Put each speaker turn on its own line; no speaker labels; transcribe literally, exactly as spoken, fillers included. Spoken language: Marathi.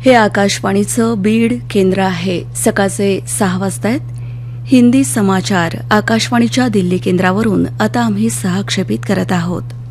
हे आकाशवाणीचं बीड केंद्र आहे. सकाळचे सहा वाजतायत. हिंदी समाचार आकाशवाणीच्या दिल्ली केंद्रावरून आता आम्ही सहक्षेपित करत आहोत.